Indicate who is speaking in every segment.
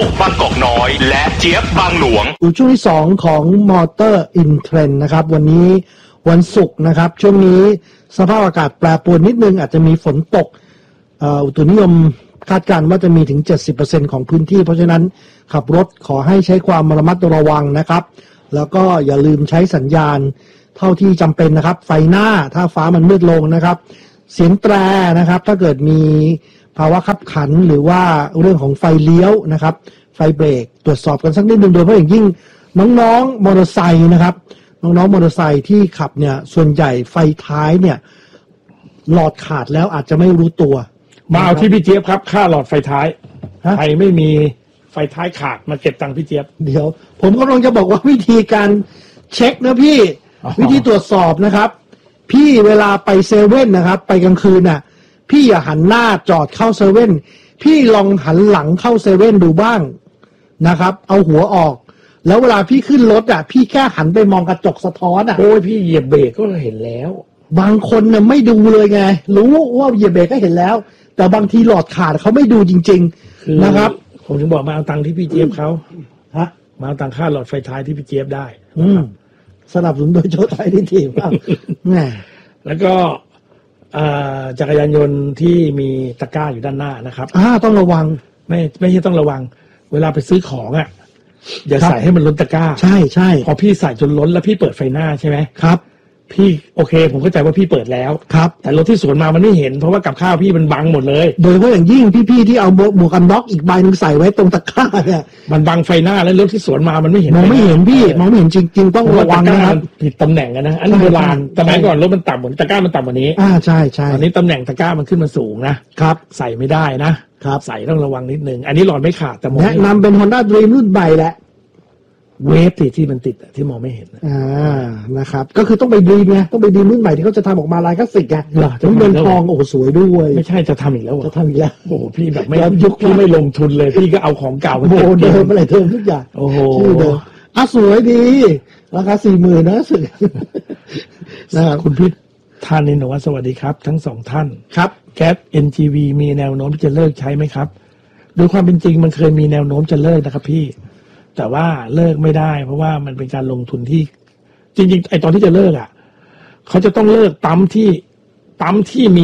Speaker 1: บางกอกน้อยและเจี๊ยบบางหลวง
Speaker 2: ช่วงที่2ของมอเตอร์อินเทรนด์นะครับวันนี้วันศุกร์นะครับช่วงนี้สภาพอากาศแปรปรวนนิดนึงอาจจะมีฝนตกอุตุนิยมคาดการณ์ว่าจะมีถึง 70% ของพื้นที่เพราะฉะนั้นขับรถขอให้ใช้ความระมัดระวังนะครับแล้วก็อย่าลืมใช้สัญญาณเท่าที่จำเป็นนะครับไฟหน้าถ้าฟ้ามันมืดลงนะครับเสียงแตรนะครับถ้าเกิดมีภาวะขับขันหรือว่าเรื่องของไฟเลี้ยวนะครับไฟเบรกตรวจสอบกันสักนิดนึงโดยเฉพาะอย่างยิ่งน้องๆมอเตอร์ไซค์นะครับน้องๆมอเตอร์ไซค์ที่ขับเนี่ยส่วนใหญ่ไฟท้ายเนี่ยหลอดขาดแล้วอาจจะไม่รู้ตัว
Speaker 3: มาเอาที่พี่เจี๊ยบครับค่าหลอดไฟท้ายใครไม่มีไฟท้ายขาดมาเก็บตังค์พี่เจี๊ยบ
Speaker 2: เดี๋ยวผมกำลังจะบอกว่าวิธีการเช็คนะพี่วิธีตรวจสอบนะครับพี่เวลาไปเซเว่นนะครับไปกลางคืนน่ะพี่อย่าหันหน้าจอดเข้าเซเว่นพี่ลองหันหลังเข้าเซเว่นดูบ้างนะครับเอาหัวออกแล้วเวลาพี่ขึ้นรถอ่ะพี่แค่หันไปมองกระจกสะท้อนอ่ะ
Speaker 3: โอ้ยพี่เหยียบเบรกก็เห็นแล้ว
Speaker 2: บางคนเนี่ยไม่ดูเลยไงรู้ว่าเหยียบเบรกก็เห็นแล้วแต่บางทีหลอดขาดเขาไม่ดูจริงๆนะครับ
Speaker 3: ผมถึงบอกมาเอาตังค์ที่พี่เจี๊ยบเขามาเอาตังค่าหลอดไฟท้ายที่พี่เจี๊ยบได้
Speaker 2: สนับสนุนโดยโชว์ไทยนิติครับแหม
Speaker 3: แล้วก็จักรยานยนต์ที่มีตะกร้าอยู่ด้านหน้านะครับ
Speaker 2: ต้องระวัง
Speaker 3: ไม่ใช่ต้องระวังเวลาไปซื้อของอ่ะอย่าใส่ให้มันล้นตะกร้า
Speaker 2: ใช่
Speaker 3: พอพี่ใส่จนล้นแล้วพี่เปิดไฟหน้าใช่ไหม
Speaker 2: ครับ
Speaker 3: พี่โอเคผมเข้าใจว่าพี่เปิดแล้ว
Speaker 2: ครับ
Speaker 3: แต่รถที่สวนมามันไม่เห็นเพราะว่ากับข้าวพี่มันบังหมดเลย
Speaker 2: โดยเฉพาะอย่างยิ่งพี่ที่เอาหมวกกันน็อกอีกใบนึงใส่ไว้ตรงตะกร้าเนี่ย
Speaker 3: มันบังไฟหน้าแล้วรถที่สวนมามันไม่เห็น
Speaker 2: มองไม่เห็นพี่มองไม่เห็นจริงๆต้องระวังนะครับ
Speaker 3: ผิดตำแหน่งนะอันนี้โบราณสมัยก่อนรถมันต่ำเหมือนตะกร้ามันต่ำกว่านี้
Speaker 2: ใช่
Speaker 3: ตอนนี้ตำแหน่งตะกร้ามันขึ้นมาสูงนะครับใส่ไม่ได้นะครับใส่ต้องระวังนิดนึงอันนี้หลอดไม่ขาดแต่
Speaker 2: แนะนำเป็น Honda Dream รุ่นใหม่แหละ
Speaker 3: เวฟที่มันติดที่มองไม่เห็น
Speaker 2: นะครับก็คือต้องไปดีไงต้องไปดีรุ่นใหม่ที่เขาจะทำออกมาลายคลาสสิกไงต้องเงินทองโอ้สวยด้วย
Speaker 3: ไม่ใช่จะทำอีกแล้ว
Speaker 2: จะทำอีกแล้ว
Speaker 3: โอ้พี่แบบไม่ยุคพี่ไม่ลงทุนเลยพี่ก็เอาของเก่ามา
Speaker 2: เก็บเดิมอะไรเดิมทุกอย่าง
Speaker 3: โอ้โห
Speaker 2: ชื่อเดิมสวยดีราคา 40,000 นะสึก
Speaker 3: นะครับคุณพิษท่านนินวัฒน์สวัสดีครับทั้งสองท่าน
Speaker 2: ครับ
Speaker 3: แก๊ส NGV มีแนวโน้มจะเลิกใช้ไหมครับโดยความเป็นจริงมันเคยมีแนวโน้มจะเลิกนะครับพี่แต่ว่าเลิกไม่ได้เพราะว่ามันเป็นการลงทุนที่จริงๆไอตอนที่จะเลิกเขาจะต้องเลิกปั๊มที่มี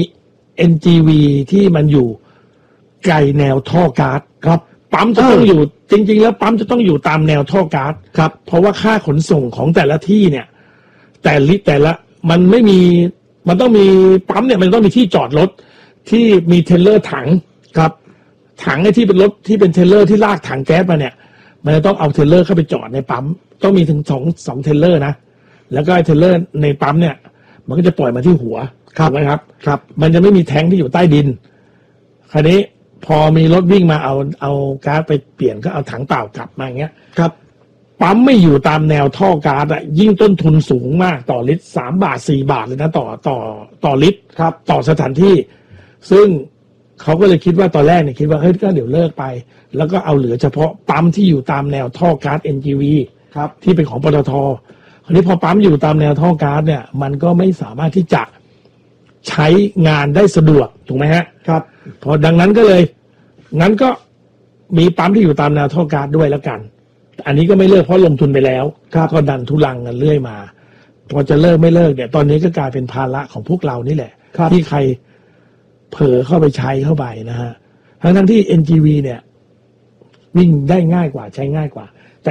Speaker 3: NGV ที่มันอยู่ไกลแนวท่อก๊าซครับปั๊มจะต้องอยู่จริงๆแล้วปั๊มจะต้องอยู่ตามแนวท่อก๊าซครับเพราะว่าค่าขนส่งของแต่ละที่เนี่ยแต่ละมันไม่มีมันต้องมีปั๊มเนี่ยมันต้องมีที่จอดรถที่มีเทรลเลอร์ถังครับถังไอ้ที่เป็นรถที่เป็นเทรลเลอร์ที่ลากถังแก๊สมาเนี่ยมันจะต้องเอาเทรลเลอร์เข้าไปจอดในปั๊มต้องมีถึงสองเทรลเลอร์นะแล้วก็ไอ้เทรลเลอร์ในปั๊มเนี่ยมันก็จะปล่อยมาที่หัวถูกไหมครับ
Speaker 2: ครับ
Speaker 3: มันจะไม่มีแท้งที่อยู่ใต้ดินคราวนี้พอมีรถวิ่งมาเอาก๊าซไปเปลี่ยนก็เอาถังเปล่ากลับมาอย่างเงี้ย
Speaker 2: ครับ
Speaker 3: ปั๊มไม่อยู่ตามแนวท่อก๊าซยิ่งต้นทุนสูงมากต่อลิตร3 บาท 4 บาทเลยนะต่อลิตร
Speaker 2: ครับ
Speaker 3: ต่อสถานที่ซึ่งเขาก็เลยคิดว่าตอนแรกเนี่ยคิดว่าเฮ้ยก็เดี๋ยวเลิกไปแล้วก็เอาเหลือเฉพาะปั๊มที่อยู่ตามแนวท่อก๊าซ NGV
Speaker 2: ครับ
Speaker 3: ที่เป็นของปตท.คราวนี้พอปั๊มอยู่ตามแนวท่อก๊าซเนี่ยมันก็ไม่สามารถที่จะใช้งานได้สะดวกถูกไหมฮะ
Speaker 2: ครับ
Speaker 3: พอดังนั้นก็เลยงั้นก็มีปั๊มที่อยู่ตามแนวท่อก๊าซด้วยแล้วกันอันนี้ก็ไม่เลิกเพราะลงทุนไปแล้วก็ดันทุลังกันเรื่อยมาพอจะเลิกไม่เลิกเนี่ยตอนนี้ก็กลายเป็นภาระของพวกเรานี่แหละที่ใครเผลอเข้าไปใช้เข้าไปนะฮะทั้งที่ NGV เนี่ยวิ่งได้ง่ายกว่าใช้ง่ายกว่าแต่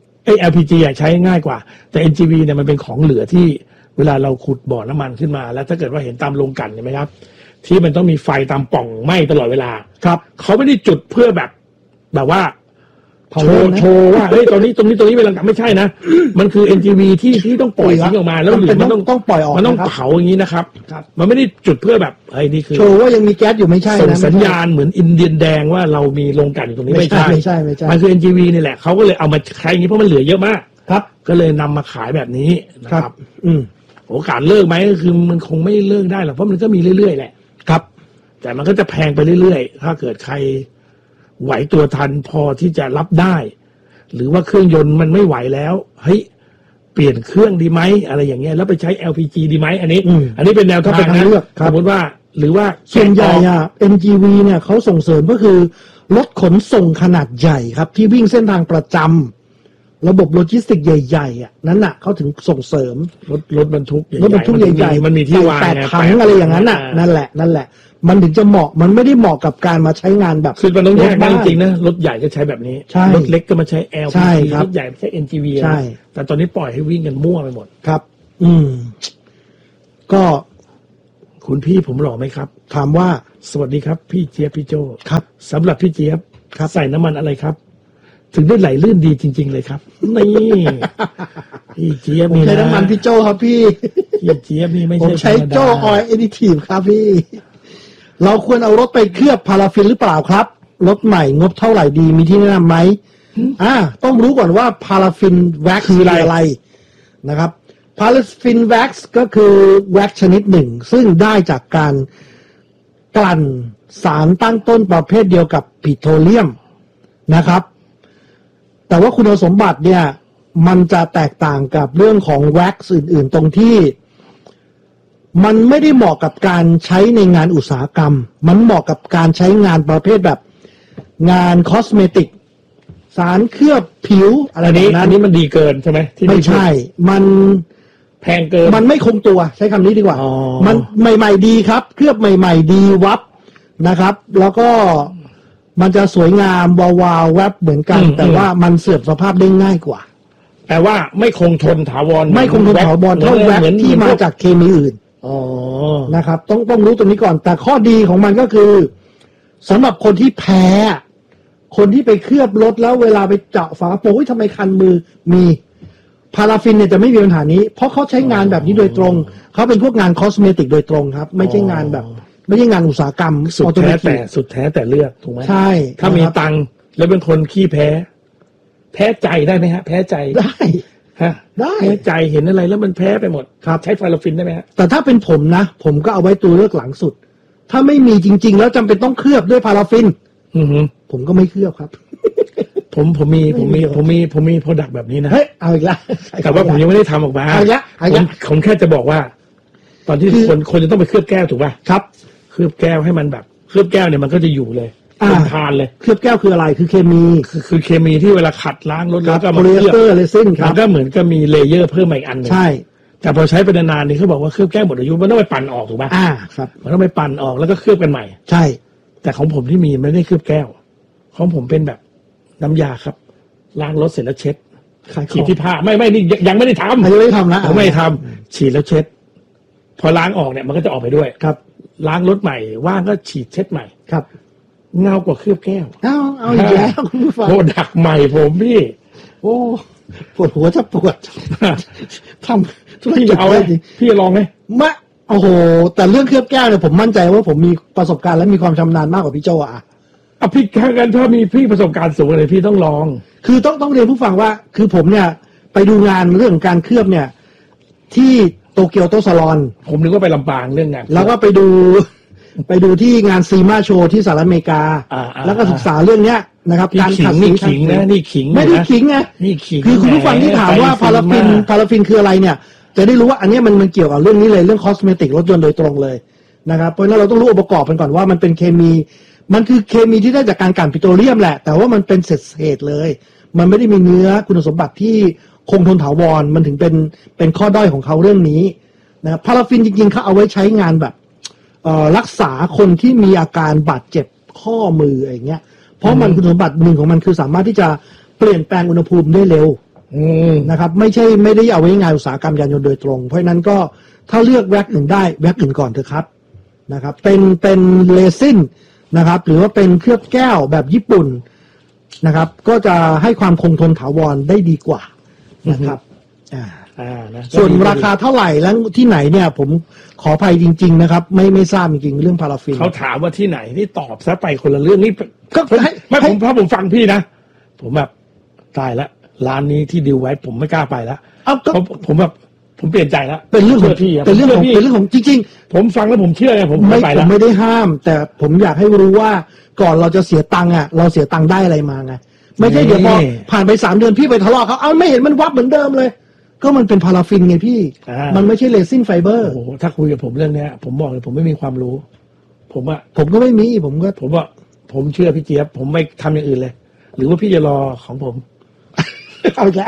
Speaker 3: LPG ใช้ง่ายกว่าแต่ NGV เนี่ยมันเป็นของเหลือที่เวลาเราขุดบ่อน้ำมันขึ้นมาแล้วถ้าเกิดว่าเห็นตามโรงกลั่นเห็นไหมครับที่มันต้องมีไฟตามป่องไหม้ตลอดเวลา
Speaker 2: ครับ
Speaker 3: เขาไม่ได้จุดเพื่อแบบว่าโชว์ว่าเฮ้ยตรงนี้เวลาไม่ใช่นะมันคือ NGV ที่ต้องปล่อยทิ้งออกมาแล้วเหลือมัน
Speaker 2: ต้องปล่อยออก
Speaker 3: มันต้องเผาอย่างนี้นะครับมันไม่ได้จุดเพื่อแบบเฮ้ยนี่คือ
Speaker 2: โชว์ว่ายังมีแก๊สอยู่ไม่ใช่นะ
Speaker 3: ส่งสัญญาณเหมือนอินเดียนแดงว่าเรามีโรงกลั่นอยู่ตรงนี้ไม่ใช่มันคือ NGV นี่แหละเขาก็เลยเอามาใช้อย่างนี้เพราะมันเหลือเยอะมาก
Speaker 2: ครับ
Speaker 3: ก็เลยนำมาขายแบบนี้นะครับโอกาสเลิกไหมก็คือมันคงไม่เลิกได้หรอกเพราะมันก็มีเรื่อยๆแหละ
Speaker 2: ครับ
Speaker 3: แต่มันก็จะแพงไปเรื่อยๆถ้าเกิดใครไหวตัวทันพอที่จะรับได้หรือว่าเครื่องยนต์มันไม่ไหวแล้วเฮ้ยเปลี่ยนเครื่องดีไหมอะไรอย่างเงี้ยแล้วไปใช้ LPG ดีไหมอันนี้เป็นแนวทางนะสมมติว่าหรือว่า
Speaker 2: ส่วนใหญ่NGV เนี่ยเขาส่งเสริมก็คือรถขนส่งขนาดใหญ่ครับที่วิ่งเส้นทางประจำระบบโลจิสติกใหญ่ๆนั่นน่ะเขาถึงส่งเสริม
Speaker 3: รถบรรทุก
Speaker 2: ใหญ่
Speaker 3: ๆมันมีที่วาง
Speaker 2: แปดถังอะไรอย่างนั้นน่ะนั่นแหละมันถึงจะเหมาะมันไม่ได้เหมาะกับการมาใช้งานแบบ
Speaker 3: คือมันต้องแยกจริงๆนะรถใหญ่ก็ใช้แบบนี้รถเล็กก็มาใช้ LPG รถใหญ่ใช้ NGV
Speaker 2: ใช่
Speaker 3: แต่ตอนนี้ปล่อยให้วิ่งกันมั่วไปหมด
Speaker 2: ครับก็
Speaker 3: คุณพี่ผมหล่อไหมครับ
Speaker 2: ถามว่า
Speaker 3: สวัสดีครับพี่เจี๊ยบพี่โจ
Speaker 2: ครับ
Speaker 3: สำหรับพี่เจี๊ยบใส่น้ำมันอะไรครับถึงได้ไหลลื่นดีจริงๆเลยครับนี่พี่เจี๊ยบ
Speaker 2: นี่นะใช้น้ำมันพี่โจครับพี่
Speaker 3: เจี๊ยบนี่ไม่ใช่
Speaker 2: ผมใช้โจออยล์เอดิทีฟครับพี่เราควรเอารถไปเคลือบพาราฟินหรือเปล่าครับรถใหม่งบเท่าไหร่ดีมีที่แนะนำไหมต้องรู้ก่อนว่าพาราฟินแว็กซ์คืออะไรนะครับพาราฟินแว็กซ์ก็คือแว็กซ์ชนิดหนึ่งซึ่งได้จากการกลั่นสารตั้งต้นประเภทเดียวกับปิโตรเลียมนะครับแต่ว่าคุณสมบัติเนี่ยมันจะแตกต่างกับเรื่องของแว็กซ์อื่นๆตรงที่มันไม่ได้เหมาะกับการใช้ในงานอุตสาหกรรมมันเหมาะกับการใช้งานประเภทแบบงานคอสเมติกสารเคลือบผิวอะไร
Speaker 3: นี้อันนี้มันดีเกินใช่ไหม
Speaker 2: ไม่ใช่มัน
Speaker 3: แพงเกิน
Speaker 2: มันไม่คงตัวใช้คำนี้ดีกว่ามันใหม่ๆดีครับเคลือบใหม่ๆดีวับนะครับแล้วก็มันจะสวยงามวาวๆแวบเหมือนกันแต่ว่ามันเสื่อมสภาพได้ง่ายกว่า
Speaker 3: แต่ว่าไม่คงทนถาวร
Speaker 2: ไม่คงทนถาวรเท่าแว็กที่มาจากเคมีอื่นนะครับต้องรู้ตรงนี้ก่อนแต่ข้อดีของมันก็คือสำหรับคนที่แพ้คนที่ไปเคลือบรถแล้วเวลาไปเจาะฝากระโปรงทำไมคันมือมีพาราฟินเนี่ยจะไม่มีปัญหานี้เพราะเขาใช้งานแบบนี้โดยตรงเขาเป็นพวกงานคอสเมติกโดยตรงครับไม่ใช่งานแบบไม่ใช่งานอุตสาหกรรม
Speaker 3: สุดแท้แต่เลือกถูกไหม
Speaker 2: ใช่
Speaker 3: ถ้ามีตังค์แล้วเป็นคนขี้แพ้ใจได้ไหมฮะแพ้ใจ
Speaker 2: ได้
Speaker 3: แพ้ใจเห็นอะไรแล้วมันแพ้ไปหมดครับใช้พาราฟินได้ไหมฮะ
Speaker 2: แต่ถ้าเป็นผมนะผมก็เอาไว้ตัวเลือกหลังสุดถ้าไม่มีจริงๆแล้วจำเป็นต้องเคลือบด้วยพาราฟินผมก็ไม่เคลือบครับ
Speaker 3: ผมมีโปรดักต์แบบนี้นะ
Speaker 2: เฮ้ยเอาอีกแล้ว
Speaker 3: แต่ว่าผมยังไม่ได้ทำออกมาผมแค่จะบอกว่าตอนที่คนจะต้องไปเคลือบแก้วถูกป่ะ
Speaker 2: ครับ
Speaker 3: เคลือบแก้วให้มันแบบเคลือบแก้วเนี่ยมันก็จะอยู่เลยทานเลย
Speaker 2: เคลือบแก้วคืออะไรคือเคมี
Speaker 3: คือเคมีที่เวลาขัดล้างรถแล้วก็
Speaker 2: โพลีเอสเตอร์เรซินครับ
Speaker 3: มันก็เหมือนกับมีเลเยอร์เพิ่มมาอีกอันนึง
Speaker 2: ใช่
Speaker 3: แต่พอใช้ไปนานๆนี่เขาบอกว่าเคลือบแก้วหมดอายุมันต้องไปปั่นออกถูกป่ะ
Speaker 2: ครับ
Speaker 3: มันต้องไปปั่นออกแล้วก็เคลือบกันใหม่
Speaker 2: ใช่
Speaker 3: แต่ของผมที่มีไม่ได้เคลือบแก้วของผมเป็นแบบน้ำยาครับล้างรถเสร็จแล้วเช็ดฉีดที่ผ้าไม่นี่ยังไม่ได้ทำ
Speaker 2: ยังไม่ได้ทำนะ
Speaker 3: ผมไม่ได้ทำฉีดแล้วเช็ดพอล้างออกเนี่ยมันก็จะออกไปด้วย
Speaker 2: ครับ
Speaker 3: ล้างรถใหม่ว่างก็ฉีดเช็ดใหม่
Speaker 2: ครับ
Speaker 3: เงากว่าเคลือบแก้ว
Speaker 2: เอาอีกแล้วคุณผู้ฟัง
Speaker 3: โปรดักใหม่ผมพี่
Speaker 2: โอ้ปวดหัวจะปวดทำธุรกิจ
Speaker 3: เอาเลยพี่ลองไหม
Speaker 2: มะโอ้โหแต่เรื่องเคลือบแก้วเนี่ยผมมั่นใจว่าผมมีประสบการณ์และมีความชำนาญมากกว่าพี่โจ
Speaker 3: พี่แค่กันถ้ามีพี่ประสบการณ์สูงเลยพี่ต้องลอง
Speaker 2: คือต้องเรียนผู้ฟังว่าคือผมเนี่ยไปดูงานเรื่องการเคลือบเนี่ยที่โตเกียวโตซาลอน
Speaker 3: ผมนึกว่าไปลำปางเรื่องงาน
Speaker 2: แล้วก็ไปดูที่งานซีมาโชว์ที่สหรัฐอเมริกาแล้วก็ศึกษาเรื่องเนี้ยนะครับ
Speaker 3: การขัดสีขิงนะนี่ขิง
Speaker 2: ไม่ได้ขิงไง
Speaker 3: นี่ขิง
Speaker 2: คือคุณผู้ฟังที่ถามว่าพาราฟินคืออะไรเนี่ยจะได้รู้ว่าอันนี้มันเกี่ยวกับเรื่องนี้เลยเรื่องคอสเมติกรถยนต์โดยตรงเลยนะครับเพราะฉะนั้นเราต้องรู้องค์ประกอบกันก่อนว่ามันเป็นเคมีมันคือเคมีที่ได้จากการกลั่นปิโตรเลียมแหละแต่ว่ามันเป็นเศษเลยมันไม่ได้มีเนื้อคุณสมบัติที่คงทนถาวรมันถึงเป็นข้อด้อยของเขาเรื่องนี้นะพาราฟินจริงๆเขาเอาไว้ใช้งานแบบรักษาคนที่มีอาการบาดเจ็บข้อมืออย่างเงี้ยเพราะมันคุณสมบัติหนึ่งของมันคือสามารถที่จะเปลี่ยนแปลงอุณหภูมิได้เร็วนะครับไม่ได้เอาไว้งานอุตสาหกรรมยานยนต์โดยตรงเพราะฉะนั้นก็ถ้าเลือกแว็กอื่นได้แว็กอื่นก่อนเถอะครับนะครับเป็นเรซินนะครับหรือว่าเป็นเคลือบแก้วแบบญี่ปุ่นนะครับก็จะให้ความคงทนถาวรได้ดีกว่านะครับส่วนราคาเท่าไหร่แล้วที่ไหนเนี่ยผมขออภัยจริงๆนะครับไม่ทราบจริงๆเรื่องพาราฟิน
Speaker 3: เขาถามว่าที่ไหนนี่ตอบซะไปคนละเรื่องนี่ก็ไม่ผมถ้าผมฟังพี่นะผมแบบตายละร้านนี้ที่ดิวไว้ผมไม่กล้าไปแล้วผมแบบผมเปลี่ยนใจแล้ว
Speaker 2: เป็นเรื่องของพี่เป็นเรื่องของจริง
Speaker 3: ๆผมฟังแล้วผมเชื่อไงผมไม่ไปแล้ว
Speaker 2: ผมไม่ได้ห้ามแต่ผมอยากให้รู้ว่าก่อนเราจะเสียตังค์เราเสียตังค์ได้อะไรมาไงไม่ใช่เดี๋ยวพอผ่านไป3 เดือนพี่ไปทะเลาะเขาไม่เห็นมันวับเหมือนเดิมเลยก็มันเป็นพาราฟินไงพี่มันไม่ใช่เรซินไฟเบอร์
Speaker 3: โอ้ถ้าคุยกับผมเรื่องนี้ผมบอกเลยผมไม่มีความรู้ผมก็
Speaker 2: ไม่มีผม
Speaker 3: ผมเชื่อพี่เจี๊ยบผมไม่ทำอย่างอื่นเลย หรือว่าพี่จะรอของผม
Speaker 2: เอาอีกแล้ว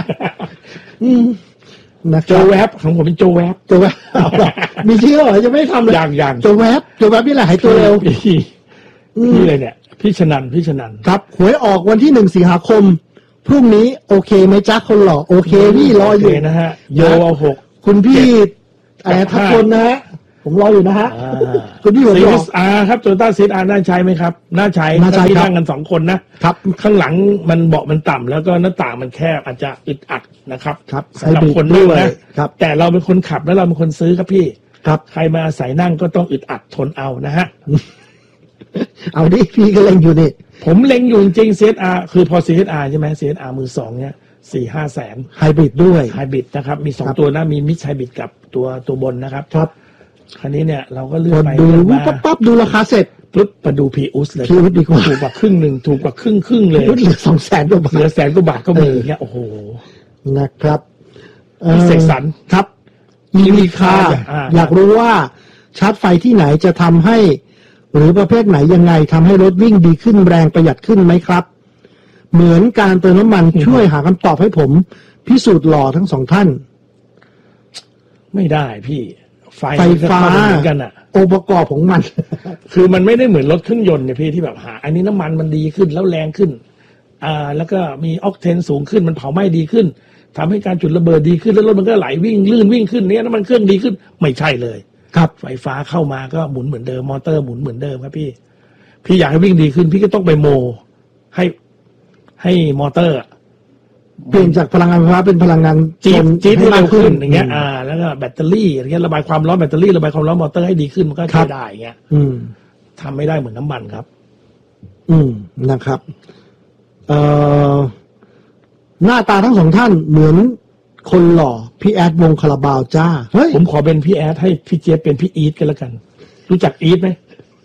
Speaker 2: นะค
Speaker 3: โจ
Speaker 2: รับ
Speaker 3: แวบของผมเป็นโจแวบ
Speaker 2: โจแวบเอาล่ะมีชื่อเหรอจะไม่ทำเลย
Speaker 3: อย่าง
Speaker 2: โจแวบนี่แหละหายตัวเร็ว
Speaker 3: พี่เลยเนี่ยพี่ชนัน
Speaker 2: ครับหวยออกวันที่1 สิงหาคมพรุ่งนี้โอเคไหมจ๊ะคนหล่อโอเคพี่รออยู่
Speaker 3: โเคนะฮะโยเอา6
Speaker 2: คุณพี่อะไรทักคนนะฮะผมรออยู่นะฮะคุณพี่ผม
Speaker 3: ซี
Speaker 2: รอ
Speaker 3: สอาร์ครับโตโยต้าซีสอาร์น่าใช้ไหมครับน่าใช้
Speaker 2: น่าใช้
Speaker 3: ที่
Speaker 2: ครับ
Speaker 3: นั่งกัน2 คนนะครับข้างหลังมันเบาะมันต่ำแล้วก็หน้าต่างมันแคบอาจจะอึดอัดนะครับ
Speaker 2: ครับ
Speaker 3: สำหรับคนนั่งนะครับ แต่เราเป็นคนขับแล้วเราเป็นคนซื้อครับพี่
Speaker 2: ครับ
Speaker 3: ใครมาอาศัยนั่งก็ต้องอึดอัดทนเอานะฮะ
Speaker 2: เอาดิพี่ก็เล็งอยู่นี่
Speaker 3: ผมเล็งอยู่จริง CSR คือพอ CSR ใช่ไหม CSR มือสองเนี่ย4-5 แสน
Speaker 2: ไฮบริดด้วย
Speaker 3: ไฮบริดนะครับมี
Speaker 2: ครับ
Speaker 3: 2 ตัวนะมีมิดไฮบริดกับตัวบนนะครับ
Speaker 2: ครับ
Speaker 3: คราวนี้เนี่ยเราก็เลื
Speaker 2: ก
Speaker 3: อก
Speaker 2: ด
Speaker 3: ไป
Speaker 2: ดู
Speaker 3: เลือกมา
Speaker 2: ปั๊บดูราคาเสร็จ
Speaker 3: ปุ๊บมาดูพีอุสเลย
Speaker 2: พีอุสดีกว่า
Speaker 3: ถูกกว่าครึ่งหนึ่งถูกกว่าครึ่งเลย
Speaker 2: ลดเหลือ200,000 กว่าบา
Speaker 3: เหลือ
Speaker 2: ท
Speaker 3: 100,000 กว่าบาทก็มีเนี่ยโอ้โห
Speaker 2: นะครับ
Speaker 3: เสกสรร
Speaker 2: ครับมีค่า อยากรู้ว่าชาร์จไฟที่ไหนจะทำให้ หรือประเภทไหนยังไงทำให้รถวิ่งดีขึ้นแรงประหยัดขึ้นไหมครับ เหมือนการเติมน้ำมันช่วยหาคำตอบให้ผมพิสูจน์หล่อทั้ง 2 ท่าน
Speaker 3: ไม่ได้พี่ไฟ
Speaker 2: ฟ้า
Speaker 3: ก็เหมือนกันอ่ะ
Speaker 2: องค์ประกอบของมัน
Speaker 3: คือมันไม่ได้เหมือนรถเครื่องยนต์เนี่ยพี่ที่แบบหาอันนี้น้ำมันมันดีขึ้นแล้วแรงขึ้นแล้วก็มีออกเทนสูงขึ้นมันเผาไหม้ดีขึ้นทำให้การจุดระเบิดดีขึ้นแล้วรถมันก็ไหลวิ่งลื่นวิ่งขึ้นเนี่ยน้ำมันเครื่องดีขึ้นไม่ใช่เลย
Speaker 2: ครับ
Speaker 3: ไฟฟ้าเข้ามาก็หมุนเหมือนเดิมมอเตอร์หมุนเหมือนเดิมครับพี่อยากให้วิ่งดีขึ้นพี่ก็ต้องไปโมให้มอเตอร์
Speaker 2: เปลี่ยนจากพลังงานไฟฟ้าเป็นพลังงาน
Speaker 3: จี๊ด
Speaker 2: ให้
Speaker 3: ให้
Speaker 2: มา
Speaker 3: เร็
Speaker 2: ก
Speaker 3: ว
Speaker 2: ขึ้
Speaker 3: ขึ้
Speaker 2: น
Speaker 3: นอย่างเงี้ยแล้วก็แบตเตอรี่อย่างเงี้ยระบายความร้อนแบตเตอรี่ระบายความร้อนมอเตอร์ให้ดีขึ้นมันก็ใช้ได้อย่างเงี้ย
Speaker 2: อืม
Speaker 3: ทำไม่ได้เหมือนน้ำมันครับ
Speaker 2: นะครับหน้าตาทั้ง 2 ท่านเหมือนคนหล่อพี่แอดวงคาราบาวจ้าเฮ้ย
Speaker 3: ผมขอเป็นพี่แอดให้พี่เจี๊ยบเป็นพี่อีทกันแล้วกัน รู้จักอีทไหม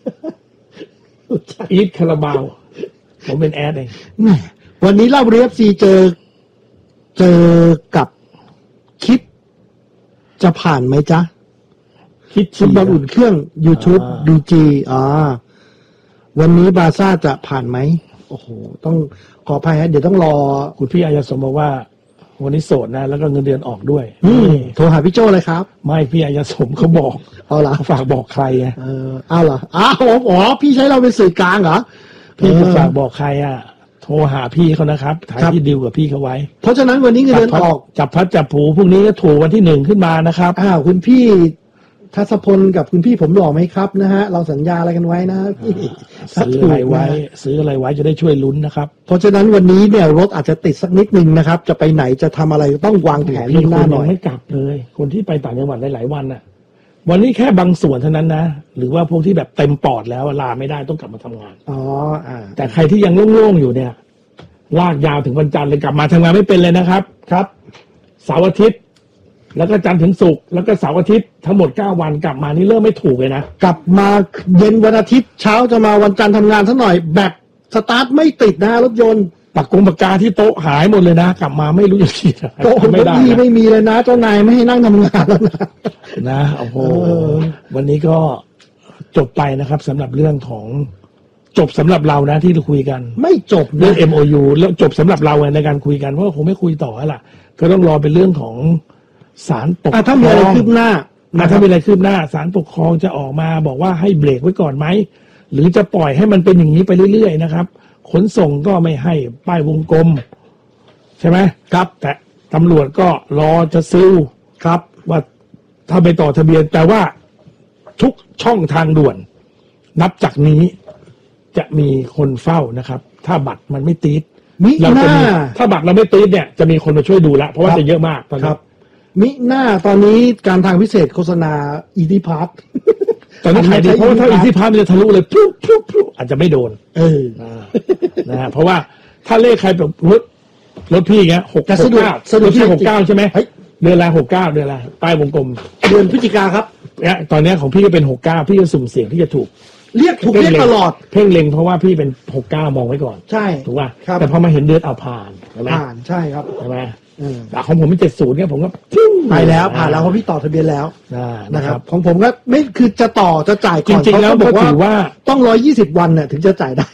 Speaker 3: อีทคาราบาวผมเป็นแอดเอง
Speaker 2: แหมวันนี้เล่าเรียบซีเจอกับคิดจะผ่านไหมจ๊ะ
Speaker 3: คิด
Speaker 2: ฟุตบอลอุ่นเครื่อง YouTube BG วันนี้บาซ่าจะผ่านไหมโอ้โหต้องขออภัยฮะเดี๋ยวต้องรอ
Speaker 3: คุณพี่อายสมบอกว่า วันนี้โสดนะแล้วก็เงินเดือนออกด้วย
Speaker 2: โทรหาพี่โจ้เลยครับ
Speaker 3: ไม่พี่อายสมเขาบอก
Speaker 2: เอาเหรอ
Speaker 3: ฝากบอกใครไง
Speaker 2: เอาเหรออ๋อพี่ใช้เราเป็นสื่อกลางเหรอ
Speaker 3: พี่จะฝากบอกใครโทรหาพี่เขานะครับถ่ายที่ดิวกับพี่เขาไว้
Speaker 2: เพราะฉะนั้นวันนี้เงินเดือนออก
Speaker 3: จับพัดจับผูพรุ่งนี้ก็ถูกวันที่1ขึ้นมานะครับ
Speaker 2: คุณพี่ทัศพลกับคุณพี่ผมหล่อไหมครับนะฮะเราสัญญาอะไรกันไว้นะพี่
Speaker 3: ซื้ออะไรไว้จะได้ช่วยลุ้นนะครับ
Speaker 2: เพราะฉะนั้นวันนี้เนี่ยรถอาจจะติดสักนิดนึงนะครับจะไปไหนจะทำอะไรต้องวางแผนล่วงหน้าหน่อย
Speaker 3: ไม่กลับเลยคนที่ไปต่างจังหวัดหลายๆวันน่ะวันนี้แค่บางส่วนเท่านั้นนะหรือว่าพวกที่แบบเต็มปอดแล้วลาไม่ได้ต้องกลับมาทำงานแต่ใครที่ยังโล่งๆอยู่เนี่ยลากยาวถึงวันจันทร์เลยกลับมาทำงานไม่เป็นเลยนะครับครับเสาร์อาทิตย์แล้วก็จันทร์ถึงศุกร์แล้วก็เสาร์อาทิตย์ทั้งหมด9 วันกลับมานี่เริ่มไม่ถูกเลยนะ
Speaker 2: กลับมาเย็นวันอาทิตย์เช้าจะมาวันจันทร์ทำงานซะหน่อยแบบสตาร์ทไม่ติดนะรถยนต์
Speaker 3: ปากกาที่โต๊ะหายหมดเลยนะกลับมาไม่รู้จะคิดอะไร
Speaker 2: โต๊ะไม่ได้ไม่มีเลยนะเจ้านายไม่ให้นั่งทำงานแล้ว
Speaker 3: นะโอ้โหวันนี้ก็จบไปนะครับสำหรับเรื่องของจบสำหรับเรานะที่เราคุยกัน
Speaker 2: ไม่จบ
Speaker 3: เรื่อง MOU แล้วจบสำหรับเราในการคุยกันเพราะว่าคงไม่คุยต่อแล้วล่ะก็ต้องรอเป็นเรื่องของศาลปกครอง
Speaker 2: ถ้ามีอะไรคืบหน้า
Speaker 3: ถ้ามีอะไรคืบหน้าศาลปกครองจะออกมาบอกว่าให้เบรกไว้ก่อนไหมหรือจะปล่อยให้มันเป็นอย่างนี้ไปเรื่อยๆนะครับขนส่งก็ไม่ให้ป้ายวงกลมใช่ไหมครับแต่ตำรวจก็รอจะซื้อครับว่าถ้าไปต่อทะเบียนแต่ว่าทุกช่องทางด่วนนับจากนี้จะมีคนเฝ้านะครับถ้าบัตรมันไม่ตีดเราจะมีถ้าบัตรเราไม่ตีดเนี่ยจะมีคนมาช่วยดูแลเพราะว่าจะเยอะมากตอนนี้
Speaker 2: มิหน้าตอนนี้การทางพิเศษโฆษณาอีทีพาร์ท
Speaker 3: ตอนนี้ขายดีเพราะถ้าอีทีพาร์ทมันจะทะลุเลยพลุอาจจะไม่โดนนะฮะเพราะว่าถ้าเลขใครแบบรถพี่เงี้ย669รถพี่69ใช่ไหมเดือนละ69เดือนละป้ายวงกลม
Speaker 2: เดือนพฤศจิกาครับ
Speaker 3: เนี่ยตอนนี้ของพี่ก็เป็น69พี่ก็สุ่มเสี่ยงที่จะถูก
Speaker 2: เรียกตลอด
Speaker 3: เพ่งเล็งเพราะว่าพี่เป็น69มองไว้ก่อน
Speaker 2: ใช่
Speaker 3: ถูกป่ะแต่พอมาเห็นเดือนเอาผ่านใช่ไหม
Speaker 2: ผ่านใช่ครับ
Speaker 3: ใช่ไหมแต่ของผมเป็น70เนี่ยผมก็
Speaker 2: ไปแล้วผ่านแล้วเพราะพี่ต่อทะเบียนแล้ว
Speaker 3: นะครับ
Speaker 2: ของผมก็ไม่คือจะต่อจะจ่ายก่อน
Speaker 3: จริงๆแล้ว
Speaker 2: บอก
Speaker 3: ว่า
Speaker 2: ต้อง120 วันเนี่ยถึงจะจ่ายได้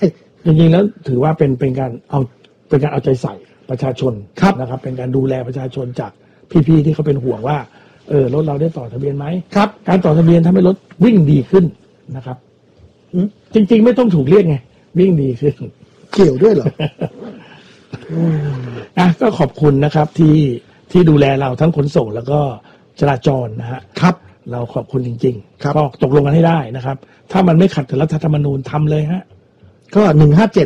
Speaker 3: จริงๆแล้วถือว่าเป็นการเอาใจใส่ประชาชน
Speaker 2: ครับ
Speaker 3: นะครับ เป็นการดูแลประชาชนจากพี่ๆที่เขาเป็นห่วงว่ารถเราได้ต่อทะเบียนไหม
Speaker 2: ครับ
Speaker 3: การต่อทะเบียนทำให้รถวิ่งดีขึ้นนะครับ
Speaker 2: อืม
Speaker 3: จริงๆไม่ต้องถูกเรียกไงวิ่งดีขึ้น
Speaker 2: เกี่ยวด้วยเหรอ
Speaker 3: ก็ขอบคุณนะครับที่ดูแลเราทั้งขนส่งแล้วก็จราจรนะฮะ
Speaker 2: ครับ
Speaker 3: เราขอบคุณจริง
Speaker 2: ครับ
Speaker 3: ๆก็ตกลงกันให้ได้นะครับ ถ้ามันไม่ขัดกับรัฐธรรมนูญทำเลยฮะ
Speaker 2: ก็157